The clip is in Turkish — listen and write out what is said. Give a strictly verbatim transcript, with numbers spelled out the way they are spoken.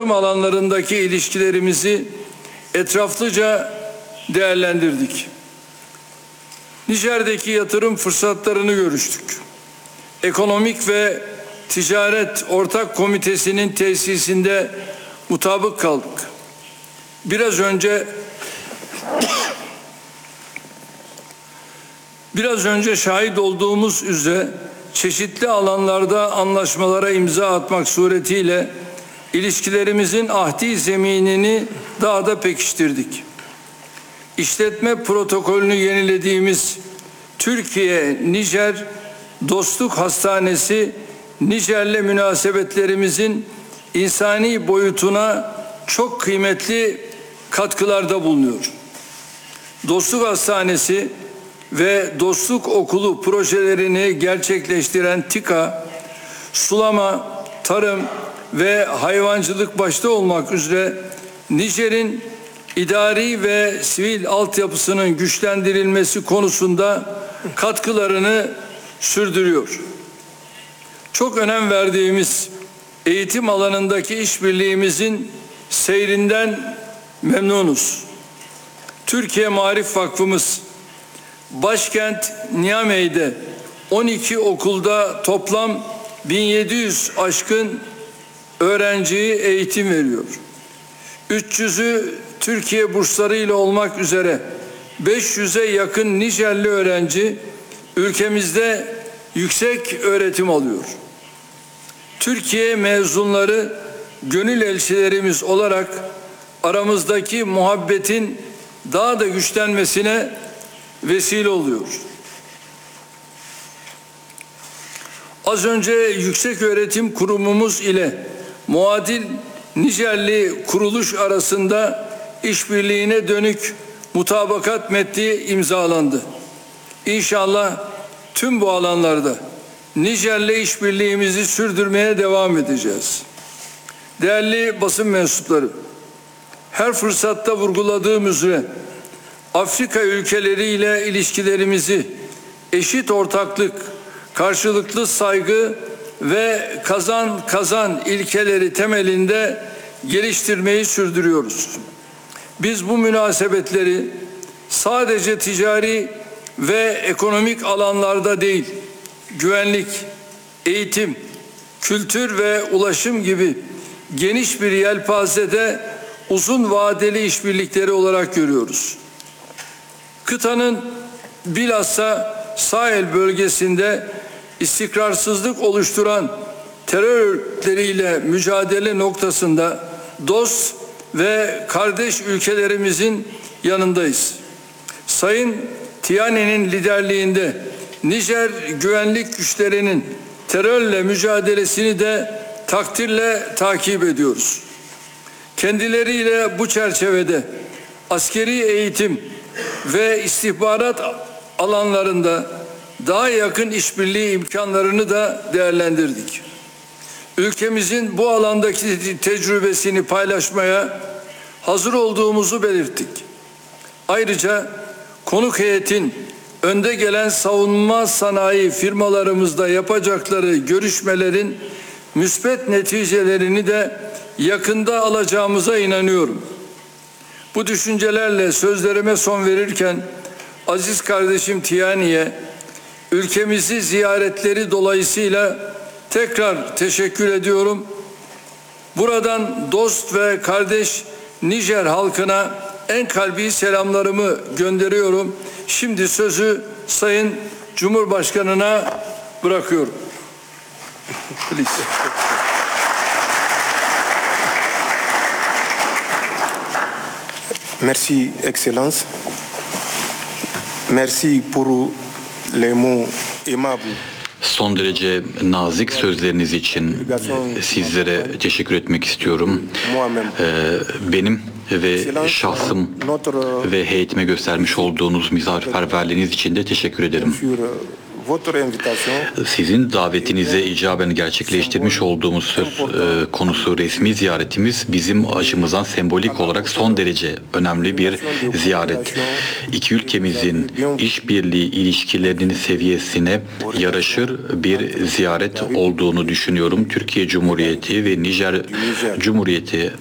yatırım alanlarındaki ilişkilerimizi etraflıca değerlendirdik. Nijer'deki yatırım fırsatlarını görüştük. Ekonomik ve Ticaret Ortak Komitesi'nin tesisinde mutabık kaldık. Biraz önce biraz önce şahit olduğumuz üzere çeşitli alanlarda anlaşmalara imza atmak suretiyle ilişkilerimizin ahdi zeminini daha da pekiştirdik. İşletme protokolünü yenilediğimiz Türkiye-Nijer Dostluk Hastanesi, Nijer'le münasebetlerimizin insani boyutuna çok kıymetli katkılarda bulunuyor. Dostluk Hastanesi ve Dostluk Okulu projelerini gerçekleştiren TİKA, sulama, tarım ve hayvancılık başta olmak üzere Nijer'in idari ve sivil altyapısının güçlendirilmesi konusunda katkılarını sürdürüyor. Çok önem verdiğimiz eğitim alanındaki işbirliğimizin seyrinden memnunuz. Türkiye Maarif Vakfımız başkent Niamey'de on iki okulda toplam bin yedi yüz aşkın öğrenciye eğitim veriyor. üç yüzü Türkiye bursları ile olmak üzere beş yüze yakın Nijerli öğrenci ülkemizde yüksek öğretim alıyor. Türkiye mezunları gönül elçilerimiz olarak aramızdaki muhabbetin daha da güçlenmesine vesile oluyor. Az önce Yüksek Öğretim Kurumumuz ile muadil Nijerli kuruluş arasında işbirliğine dönük mutabakat metni imzalandı. İnşallah tüm bu alanlarda Nijer'le işbirliğimizi sürdürmeye devam edeceğiz. Değerli basın mensupları, her fırsatta vurguladığım üzere Afrika ülkeleriyle ilişkilerimizi eşit ortaklık, karşılıklı saygı ve kazan kazan ilkeleri temelinde geliştirmeyi sürdürüyoruz. Biz bu münasebetleri sadece ticari ve ekonomik alanlarda değil, güvenlik, eğitim, kültür ve ulaşım gibi geniş bir yelpazede uzun vadeli işbirlikleri olarak görüyoruz. Kıtanın bilhassa Sahel bölgesinde istikrarsızlık oluşturan terör örgütleriyle mücadele noktasında dost ve kardeş ülkelerimizin yanındayız. Sayın Tiani'nin liderliğinde Nijer güvenlik güçlerinin terörle mücadelesini de takdirle takip ediyoruz. Kendileriyle bu çerçevede askeri eğitim ve istihbarat alanlarında daha yakın işbirliği imkanlarını da değerlendirdik. Ülkemizin bu alandaki tecrübesini paylaşmaya hazır olduğumuzu belirttik. Ayrıca konuk heyetin önde gelen savunma sanayi firmalarımızda yapacakları görüşmelerin müspet neticelerini de yakında alacağımıza inanıyorum. Bu düşüncelerle sözlerime son verirken aziz kardeşim Tiani'ye ülkemizi ziyaretleri dolayısıyla tekrar teşekkür ediyorum. Buradan dost ve kardeş Nijer halkına en kalbi selamlarımı gönderiyorum. Şimdi sözü Sayın Cumhurbaşkanı'na bırakıyorum. Please. Merci, Excellence. Merci pour les mots aimables. Son derece nazik sözleriniz için sizlere teşekkür etmek istiyorum. Benim ve şahsım ve heyetime göstermiş olduğunuz misafirperverliğiniz için de teşekkür ederim. Sizin davetinize icaben gerçekleştirmiş olduğumuz söz e, konusu resmi ziyaretimiz bizim açımızdan sembolik olarak son derece önemli bir ziyaret. İki ülkemizin işbirliği ilişkilerinin seviyesine yaraşır bir ziyaret olduğunu düşünüyorum. Türkiye Cumhuriyeti ve Nijer Cumhuriyeti